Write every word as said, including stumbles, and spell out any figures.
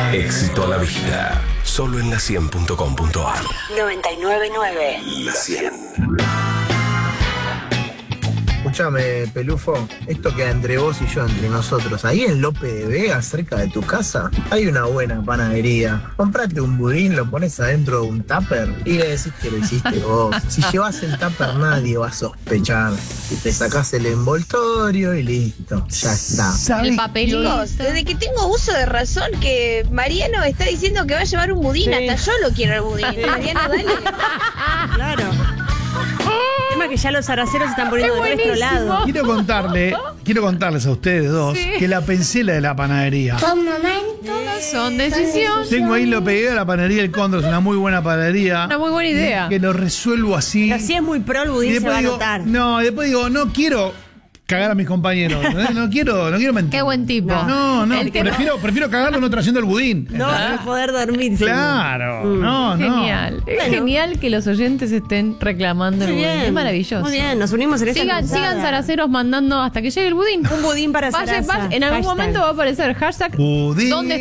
Éxito a la vista. Solo en la cien punto com punto ar. noventa y nueve punto nueve. La cien. Escúchame, Pelufo, esto queda entre vos y yo, entre nosotros. Ahí en Lope de Vega, cerca de tu casa, hay una buena panadería. Comprate un budín, lo pones adentro de un tupper y le decís que lo hiciste vos. Si llevas el tupper, nadie va a sospechar. Y te sacás el envoltorio y listo, ya está. El papelito. Chicos, desde que tengo uso de razón que Mariano está diciendo que va a llevar un budín, Sí. hasta yo lo quiero el budín. Mariano, dale. Claro. El tema es que ya los araceros se están poniendo Es de nuestro buenísimo. lado. Quiero contarle, quiero contarles a ustedes dos Sí. que la pensé la de la panadería. Son decisiones. Tengo ahí lo pegué a la panadería El Cóndor, es una muy buena panadería. Una muy buena idea. Que lo resuelvo así. Pero si es muy pro el budín, Y se después va a digo, notar. no, y después digo, no quiero cagar a mis compañeros. ¿eh? No quiero, no quiero mentir. Qué buen tipo. No, no, El que no- prefiero, prefiero cagarlo no trayendo el budín. No vas a poder dormir. Claro, no, no. Genial. Es Bueno. genial que los oyentes estén reclamando el Muy budín. bien. Es maravilloso. Muy bien, nos unimos en esta Sigan, cruzada. sigan zaraceros mandando hasta que llegue el budín. Un budín para Vaya, Sarasa. vaya, en algún Hashtag. momento va a aparecer hashtag Budín. ¿dónde